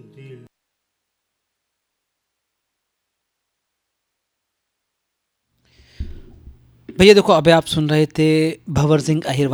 भैया देखो, अभी आप सुन रहे थे भंवर सिंह अहिर